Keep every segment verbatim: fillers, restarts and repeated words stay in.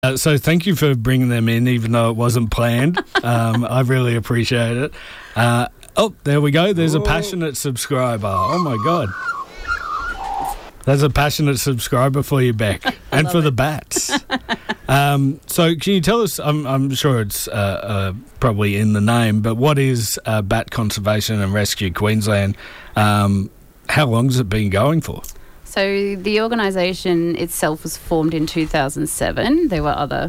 Uh, so thank you for bringing them in, even though it wasn't planned. um, I really appreciate it. Uh, oh, there we go. There's a passionate subscriber. Oh, my God. There's a passionate subscriber for you, Beck, and for it. The bats. um, so can you tell us, I'm, I'm sure it's uh, uh, probably in the name, but what is uh, Bat Conservation and Rescue Queensland? Um, how long has it been going for? So the organisation itself was formed in two thousand seven. There were other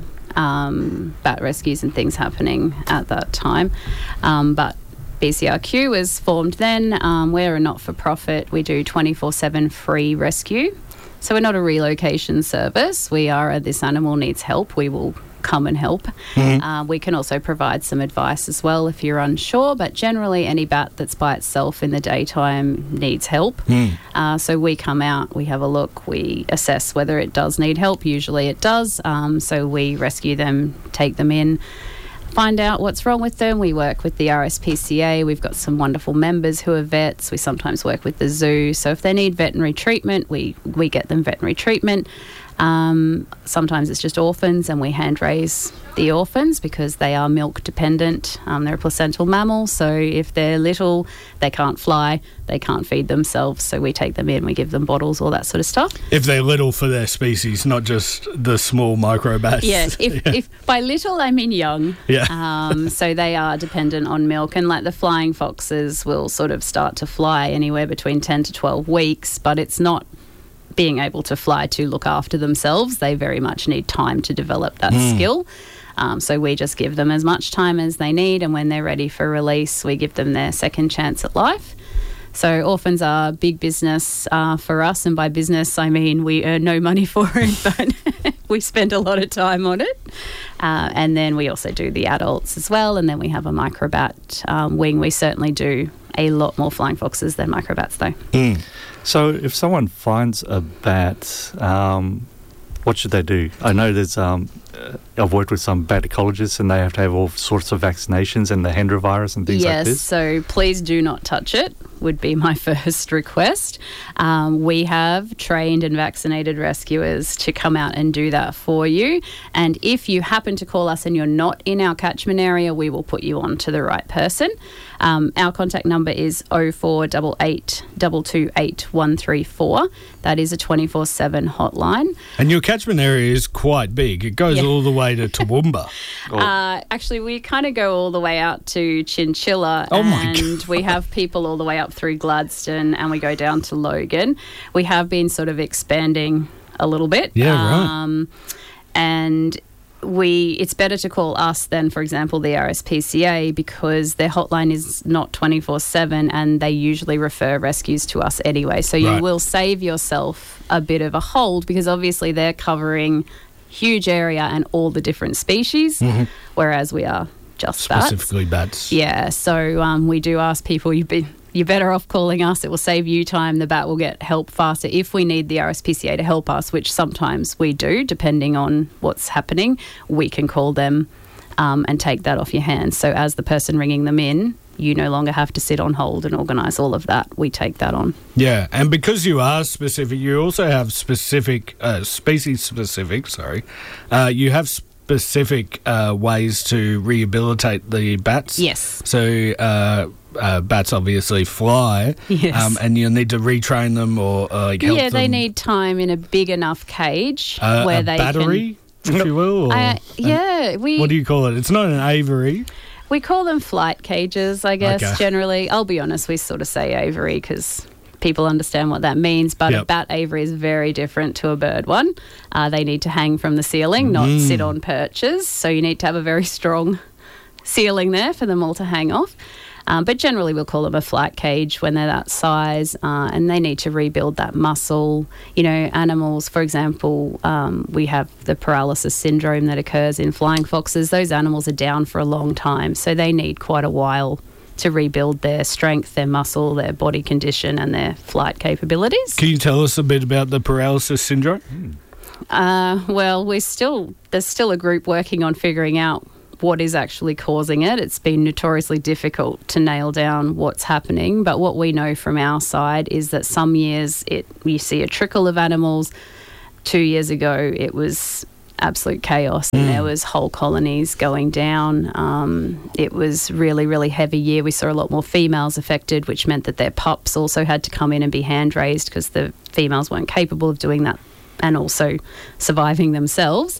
um, bat rescues and things happening at that time. Um, but B C R Q was formed then. Um, we're a not-for-profit. We do twenty-four seven free rescue. So we're not a relocation service. We are a this animal needs help. We will come and help. Mm-hmm. Uh, we can also provide some advice as well if you're unsure, but generally any bat that's by itself in the daytime needs help. Mm. Uh, so we come out, we have a look, we assess whether it does need help. Usually it does. Um, so we rescue them, take them in, find out what's wrong with them. We work with the R S P C A. We've got some wonderful members who are vets. We sometimes work with the zoo. So if they need veterinary treatment, we, we get them veterinary treatment. Um, sometimes it's just orphans, and we hand raise the orphans because they are milk dependent. Um, they're a placental mammal, so if they're little, they can't fly, they can't feed themselves, so we take them in, we give them bottles, all that sort of stuff. If they're little for their species, not just the small microbats. Yeah, if, yeah. if by little I mean young. Yeah. Um, so they are dependent on milk, and like the flying foxes will sort of start to fly anywhere between ten to twelve weeks, but it's not being able to fly to look after themselves. They very much need time to develop that mm. skill. Um, so we just give them as much time as they need, and when they're ready for release, we give them their second chance at life. So orphans are big business uh, for us, and by business I mean we earn no money for it, but we spend a lot of time on it. Uh, and then we also do the adults as well, and then we have a microbat um, wing. We certainly do a lot more flying foxes than microbats though. Mm. So if someone finds a bat, um, what should they do? I know there's, um, uh, I've worked with some bat ecologists, and they have to have all sorts of vaccinations and the Hendra virus and things yes, like this. Yes, so please do not touch it, would be my first request. Um, we have trained and vaccinated rescuers to come out and do that for you. And if you happen to call us and you're not in our catchment area, we will put you on to the right person. Um, our contact number is oh four eight eight, two two eight, one three four. That is a twenty-four seven hotline. And your catchment area is quite big. It goes yeah. all the way to Toowoomba. oh. uh, actually, we kind of go all the way out to Chinchilla. Oh my and God. We have people all the way up through Gladstone, and we go down to Logan. We have been sort of expanding a little bit. Yeah, um, right. And we it's better to call us than, for example, the R S P C A, because their hotline is not twenty-four seven, and they usually refer rescues to us anyway. So you right. will save yourself a bit of a hold, because obviously they're covering huge area and all the different species, mm-hmm. whereas we are just specifically bats. bats. Yeah, so um, we do ask people, you've been you're better off calling us. It will save you time. The bat will get help faster. If we need the R S P C A to help us, which sometimes we do, depending on what's happening, we can call them um, and take that off your hands. So as the person ringing them in, you no longer have to sit on hold and organise all of that. We take that on. Yeah, and because you are specific, you also have specific, uh, species-specific, sorry, uh, you have specific uh, ways to rehabilitate the bats. Yes. So uh, uh, bats obviously fly, yes. um, and you need to retrain them or uh, like help yeah, them. they need time in a big enough cage uh, where a they battery, can... if you will? Or uh, yeah. we. What do you call it? It's not an aviary. We call them flight cages, I guess, okay. generally. I'll be honest, we sort of say aviary because people understand what that means, but yep. a bat aviary is very different to a bird one. Uh, they need to hang from the ceiling, not mm. sit on perches, so you need to have a very strong ceiling there for them all to hang off. Um, but generally we'll call them a flight cage when they're that size, uh, and they need to rebuild that muscle. You know, animals, for example, um, we have the paralysis syndrome that occurs in flying foxes. Those animals are down for a long time, so they need quite a while to rebuild their strength, their muscle, their body condition and their flight capabilities. Can you tell us a bit about the paralysis syndrome? Mm. Uh, well, we're still there's still a group working on figuring out what is actually causing it. It's been notoriously difficult to nail down what's happening, but what we know from our side is that some years it you see a trickle of animals. Two years ago it was absolute chaos, and there was whole colonies going down. Um, it was really, really heavy year. We saw a lot more females affected, which meant that their pups also had to come in and be hand raised because the females weren't capable of doing that and also surviving themselves.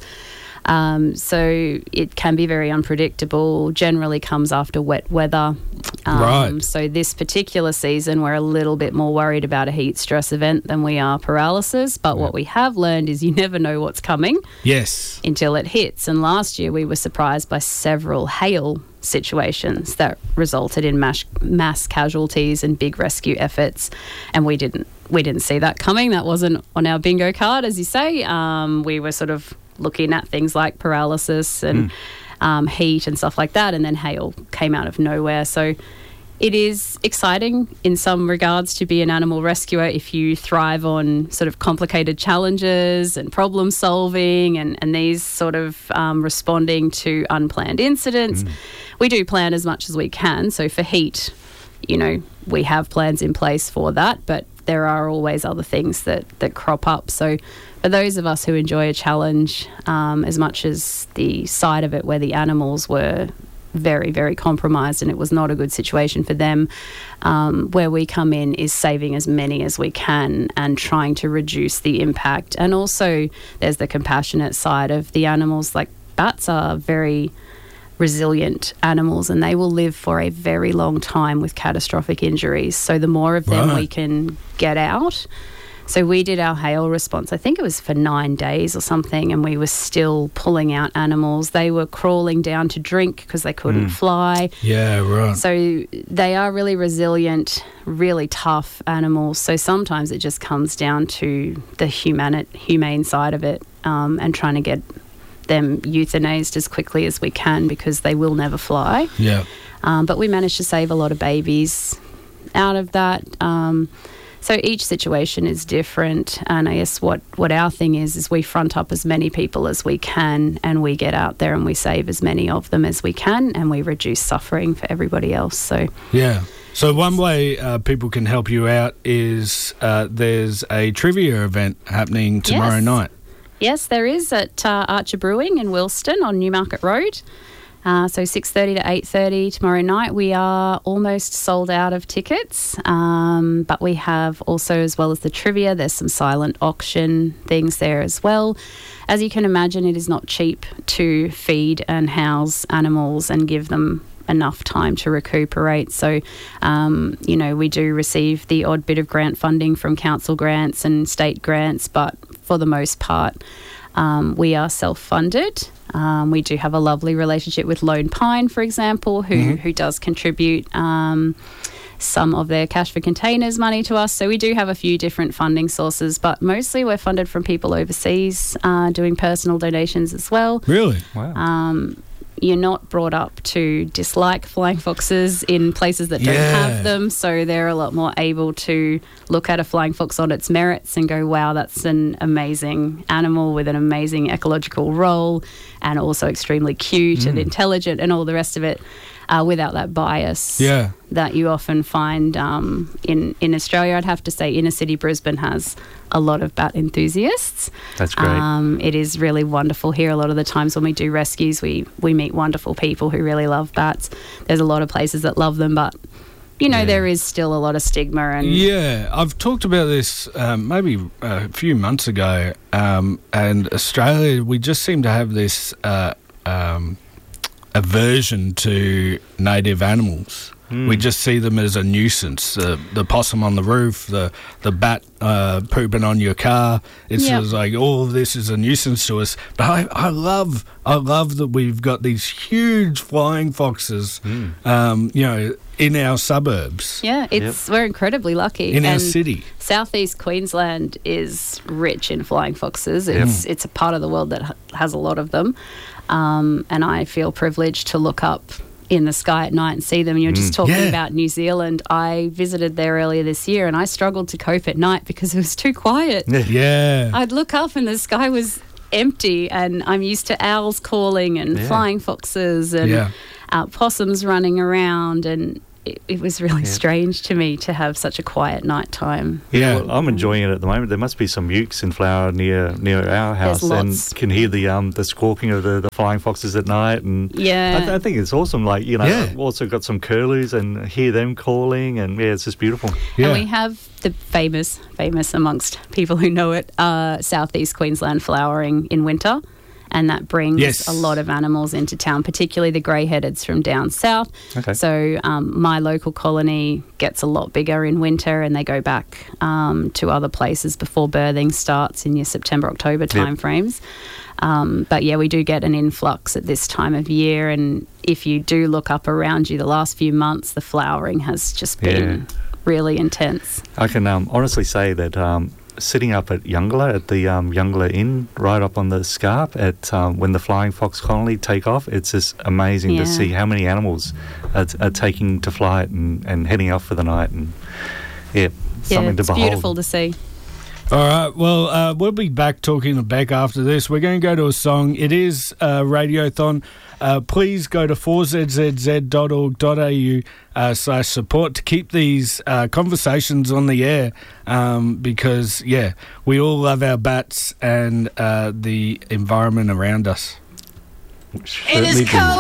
Um, so it can be very unpredictable, generally comes after wet weather. Um, Right. So this particular season, we're a little bit more worried about a heat stress event than we are paralysis. But what we have learned is you never know what's coming Yes. until it hits. And last year we were surprised by several hail situations that resulted in mass, mass casualties and big rescue efforts. And we didn't we didn't see that coming. That wasn't on our bingo card, as you say. Um, we were sort of looking at things like paralysis and mm. um, heat and stuff like that, and then hail came out of nowhere. So it is exciting in some regards to be an animal rescuer if you thrive on sort of complicated challenges and problem solving and, and these sort of um, responding to unplanned incidents. Mm. We do plan as much as we can. So for heat, you know, we have plans in place for that, but there are always other things that, that crop up. So for those of us who enjoy a challenge, um, as much as the side of it where the animals were very, very compromised and it was not a good situation for them, um, where we come in is saving as many as we can and trying to reduce the impact. And also there's the compassionate side of the animals. Like bats are very resilient animals and they will live for a very long time with catastrophic injuries. So the more of them Right. we can get out. So we did our hail response, I think it was for nine days or something, and we were still pulling out animals. They were crawling down to drink because they couldn't Mm. fly. Yeah, right. So they are really resilient, really tough animals. So sometimes it just comes down to the humane, humane side of it, um, and trying to get them euthanized as quickly as we can because they will never fly. Yeah. Um, but we managed to save a lot of babies out of that. Um, so each situation is different, and I guess what, what our thing is is we front up as many people as we can, and we get out there and we save as many of them as we can, and we reduce suffering for everybody else. So Yeah. So one way uh, people can help you out is uh, there's a trivia event happening tomorrow Yes. night. yes, there is at uh, Archer Brewing in Wilston on Newmarket Road. Uh, so six thirty to eight thirty tomorrow night. We are almost sold out of tickets, um, but we have also, as well as the trivia, there's some silent auction things there as well. As you can imagine, it is not cheap to feed and house animals and give them enough time to recuperate. So, um, you know, we do receive the odd bit of grant funding from council grants and state grants, but for the most part, um, we are self-funded. Um, we do have a lovely relationship with Lone Pine, for example, who, mm-hmm. who does contribute um, some of their Cash for Containers money to us. So we do have a few different funding sources, but mostly we're funded from people overseas uh, doing personal donations as well. Really? Wow. Um, you're not brought up to dislike flying foxes in places that don't Yeah. have them, so they're a lot more able to look at a flying fox on its merits and go, wow, that's an amazing animal with an amazing ecological role and also extremely cute mm. and intelligent and all the rest of it, uh, without that bias Yeah. that you often find um, in, in Australia. I'd have to say inner city Brisbane has a lot of bat enthusiasts. That's great. Um, it is really wonderful here. A lot of the times when we do rescues, we, we meet wonderful people who really love bats. There's a lot of places that love them, but, you know, Yeah. there is still a lot of stigma. And Yeah, I've talked about this um, maybe a few months ago, um, and Australia, we just seem to have this uh, um, aversion to native animals. Mm. We just see them as a nuisance. Uh, the possum on the roof, the the bat uh, pooping on your car. It's Yep. just like all of this is a nuisance to us. But I, I love I love that we've got these huge flying foxes, mm. um, you know, in our suburbs. Yeah, it's Yep. we're incredibly lucky. In our And city. Southeast Queensland is rich in flying foxes. It's it's a part of the world that ha- has a lot of them, um, and I feel privileged to look up in the sky at night and see them. You're just talking Yeah. about New Zealand. I visited there earlier this year, and I struggled to cope at night because it was too quiet. Yeah. I'd look up and the sky was empty, and I'm used to owls calling and Yeah. flying foxes and Yeah. uh, possums running around, and it, it was really Yeah. strange to me to have such a quiet night time. Yeah. Well, I'm enjoying it at the moment. There must be some ukes in flower near near our house, and lots. can hear the um the squawking of the, the flying foxes at night. And Yeah. I, th- I think it's awesome. Like, you know, Yeah. I've also got some curlews and hear them calling, and yeah, it's just beautiful. Yeah. And we have the famous, famous amongst people who know it, uh, southeast Queensland flowering in winter. And that brings Yes. a lot of animals into town, particularly the grey-headeds from down south. Okay. So um, my local colony gets a lot bigger in winter, and they go back um, to other places before birthing starts in your September, October timeframes. Um, but yeah, we do get an influx at this time of year, and if you do look up around you the last few months, the flowering has just been Yeah. really intense. I can um, honestly say that um, sitting up at Youngler, at the um, Youngler Inn, right up on the Scarp, at um, when the flying fox colony take off, it's just amazing Yeah. to see how many animals are, are taking to flight and, and heading off for the night. And yeah, Yeah, something to it's behold. beautiful to see. All right. Well, uh, we'll be back talking to Beck after this. We're going to go to a song. It is a Radiothon. Uh, please go to four z z z dot org dot a u uh, slash support to keep these uh, conversations on the air um, because, yeah, we all love our bats and uh, the environment around us. Certainly do.